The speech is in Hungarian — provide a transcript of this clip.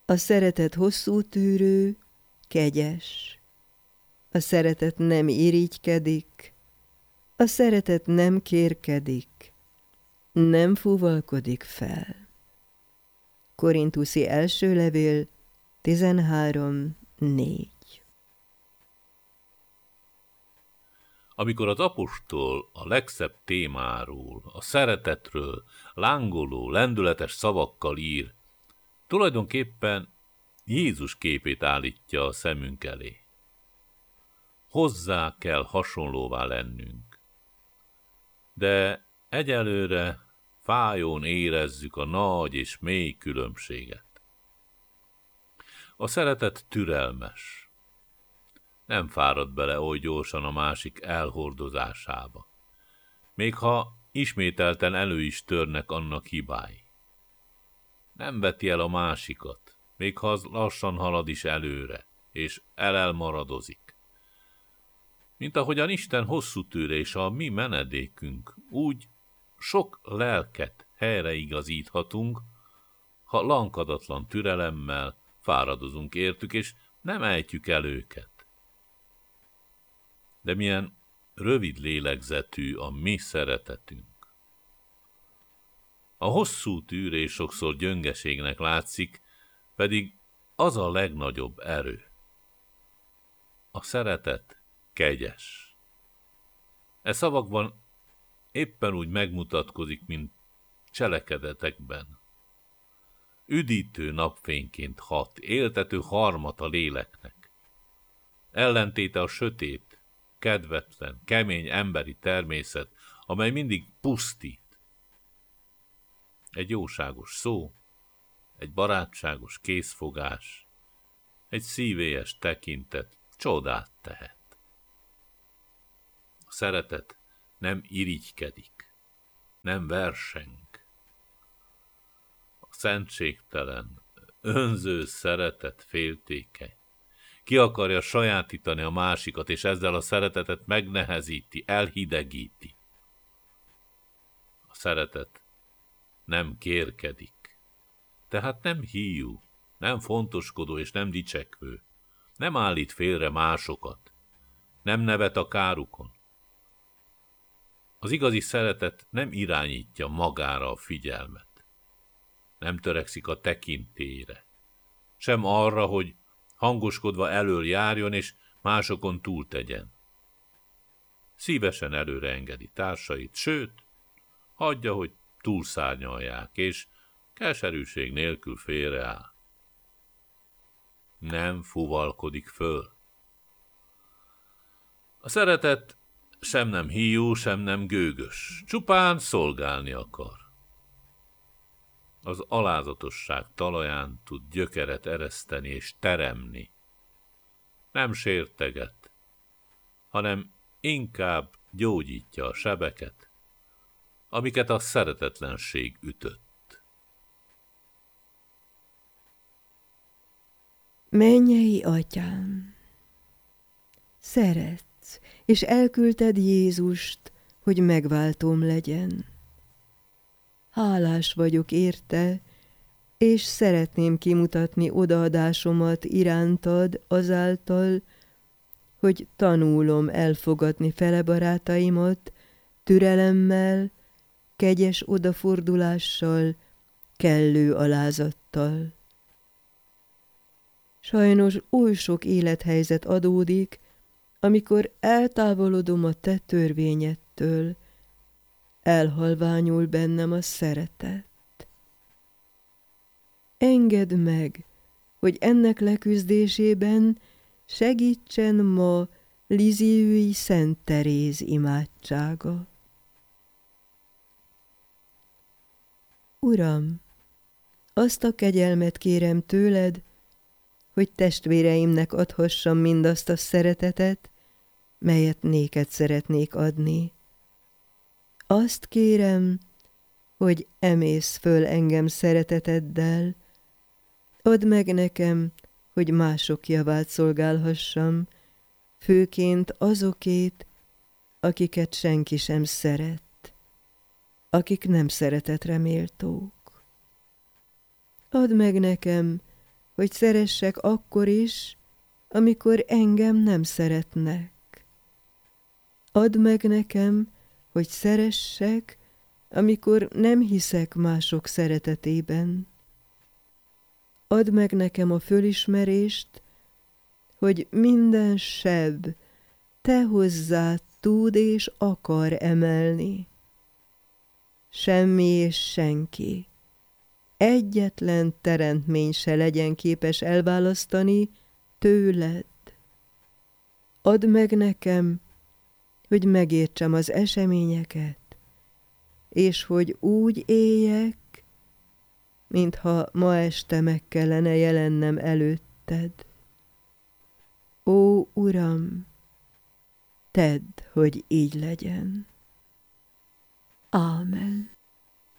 A szeretet hosszú tűrő, kegyes. A szeretet nem irigykedik, a szeretet nem kérkedik, nem fuvalkodik fel. Korinthuszi első levél 13:4. Amikor az apostol a legszebb témáról, a szeretetről lángoló, lendületes szavakkal ír, tulajdonképpen Jézus képét állítja a szemünk elé. Hozzá kell hasonlóvá lennünk. De egyelőre fájón érezzük a nagy és mély különbséget. A szeretet türelmes. Nem fárad bele oly gyorsan a másik elhordozásába. Még ha ismételten elő is törnek annak hibái. Nem veti el a másikat, még ha az lassan halad is előre, és elmaradozik. Mint ahogyan Isten hosszú tűrés a mi menedékünk, úgy sok lelket helyreigazíthatunk, ha lankadatlan türelemmel fáradozunk értük, és nem ejtjük el őket. De milyen rövid lélegzetű a mi szeretetünk. A hosszú tűrés sokszor gyöngeségnek látszik, pedig az a legnagyobb erő. A szeretet kegyes. E szavakban éppen úgy megmutatkozik, mint cselekedetekben. Üdítő napfényként hat, éltető harmat a léleknek. Ellentéte a sötét, kedvetlen, kemény emberi természet, amely mindig pusztít. Egy jóságos szó, egy barátságos készfogás, egy szívélyes tekintet csodát tehet. A szeretet nem irigykedik, nem verseng. A szentségtelen, önző szeretet féltékeny. Ki akarja sajátítani a másikat, és ezzel a szeretetet megnehezíti, elhidegíti. A szeretet nem kérkedik, tehát nem híjú, nem fontoskodó és nem dicsekvő, nem állít félre másokat, nem nevet a kárukon. Az igazi szeretet nem irányítja magára a figyelmet, nem törekszik a tekintélyre, sem arra, hogy hangoskodva elől járjon és másokon túltegyen. Szívesen előre engedi társait, sőt, hagyja, hogy túlszárnyalják, és keserűség nélkül félreáll. Nem fuvalkodik föl. A szeretet sem nem híjú, sem nem gőgös, csupán szolgálni akar. Az alázatosság talaján tud gyökeret ereszteni és teremni. Nem sérteget, hanem inkább gyógyítja a sebeket, amiket a szeretetlenség ütött. Mennyei Atyám, szeretsz, és elküldted Jézust, hogy megváltóm legyen. Hálás vagyok érte, és szeretném kimutatni odaadásomat irántad azáltal, hogy tanulom elfogadni fele barátaimat türelemmel, kegyes odafordulással, kellő alázattal. Sajnos oly sok élethelyzet adódik, amikor eltávolodom a te törvényedtől, elhalványul bennem a szeretet. Engedd meg, hogy ennek leküzdésében segítsen ma Lisieux-i Szent Teréz imádsága. Uram, azt a kegyelmet kérem tőled, hogy testvéreimnek adhassam mindazt a szeretetet, melyet néked szeretnék adni. Azt kérem, hogy emész föl engem szereteteddel, add meg nekem, hogy mások javát szolgálhassam, főként azokét, akiket senki sem szeret, akik nem szeretetre méltók. Add meg nekem, hogy szeressek akkor is, amikor engem nem szeretnek. Add meg nekem, hogy szeressek, amikor nem hiszek mások szeretetében. Add meg nekem a fölismerést, hogy minden seb te hozzád tud és akar emelni. Semmi és senki, egyetlen teremtmény se legyen képes elválasztani tőled. Add meg nekem, hogy megértsem az eseményeket, és hogy úgy éljek, mintha ma este meg kellene jelennem előtted. Ó, Uram, tedd, hogy így legyen. Ámen.